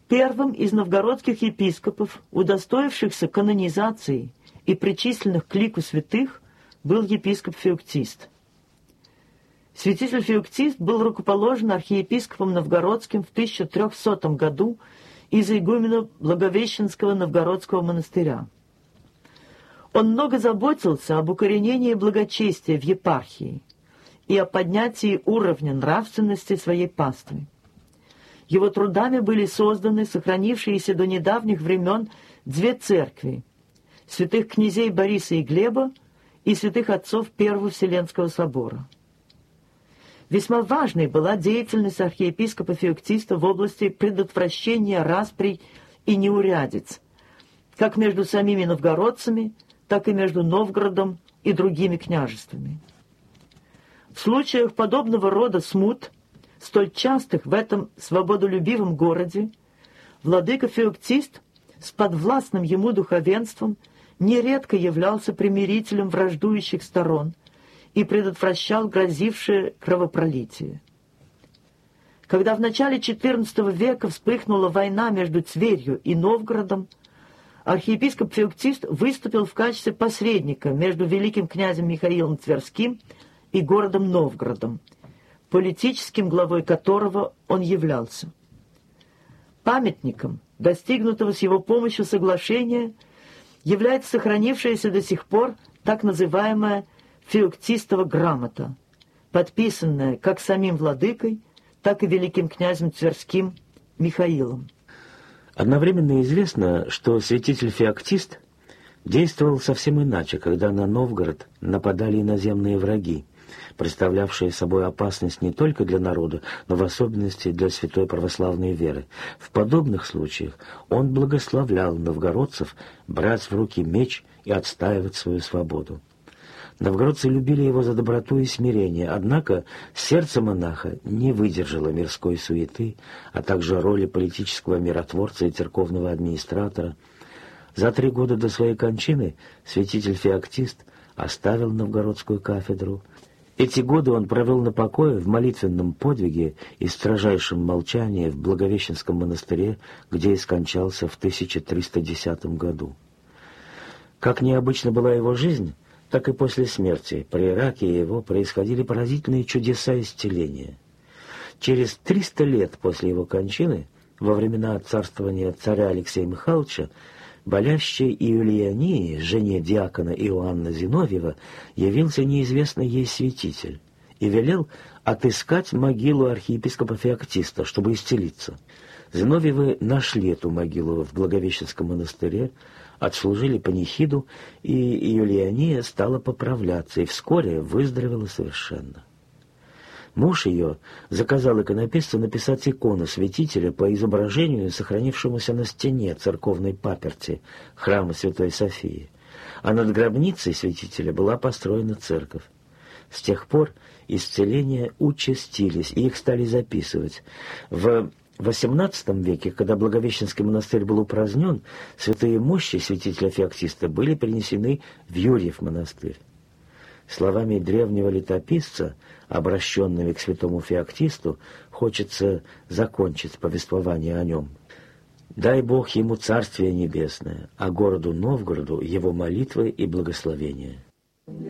Первым из новгородских епископов, удостоившихся канонизации и причисленных к лику святых, был епископ Феоктист. Святитель Феоктист был рукоположен архиепископом Новгородским в 1300 году из игумена Благовещенского Новгородского монастыря. Он много заботился об укоренении благочестия в епархии и о поднятии уровня нравственности своей паствы. Его трудами были созданы сохранившиеся до недавних времен две церкви – святых князей Бориса и Глеба и святых отцов Первого Вселенского собора. Весьма важной была деятельность архиепископа Феоктиста в области предотвращения расприй и неурядиц, как между самими новгородцами, так и между Новгородом и другими княжествами. В случаях подобного рода смут, столь частых в этом свободолюбивом городе, владыка Феоктист с подвластным ему духовенством нередко являлся примирителем враждующих сторон и предотвращал грозившее кровопролитие. Когда в начале XIV века вспыхнула война между Тверью и Новгородом, архиепископ Феоктист выступил в качестве посредника между великим князем Михаилом Тверским и городом Новгородом, политическим главой которого он являлся. Памятником достигнутого с его помощью соглашения является сохранившаяся до сих пор так называемая Феоктистова грамота, подписанная как самим владыкой, так и великим князем Тверским Михаилом. Одновременно известно, что святитель Феоктист действовал совсем иначе, когда на Новгород нападали иноземные враги, представлявшие собой опасность не только для народа, но в особенности для святой православной веры. В подобных случаях он благословлял новгородцев брать в руки меч и отстаивать свою свободу. Новгородцы любили его за доброту и смирение, однако сердце монаха не выдержало мирской суеты, а также роли политического миротворца и церковного администратора. За 3 года до своей кончины святитель Феоктист оставил новгородскую кафедру. Эти годы он провел на покое в молитвенном подвиге и строжайшем молчании в Благовещенском монастыре, где и скончался в 1310 году. Как необычна была его жизнь, так и после смерти при раке его происходили поразительные чудеса исцеления. Через 300 лет после его кончины, во времена царствования царя Алексея Михайловича, болящей Иулиании, жене диакона Иоанна Зиновьева, явился неизвестный ей святитель и велел отыскать могилу архиепископа Феоктиста, чтобы исцелиться. Зиновьевы нашли эту могилу в Благовещенском монастыре, отслужили панихиду, и Иулиания стала поправляться и вскоре выздоровела совершенно. Муж ее заказал иконописцу написать икону святителя по изображению, сохранившемуся на стене церковной паперти храма Святой Софии, а над гробницей святителя была построена церковь. С тех пор исцеления участились, и их стали записывать. В XVIII веке, когда Благовещенский монастырь был упразднен, святые мощи святителя Феоктиста были перенесены в Юрьев монастырь. Словами древнего летописца, обращенными к святому Феоктисту, хочется закончить повествование о нем. «Дай Бог ему царствие небесное, а городу Новгороду его молитвы и благословения».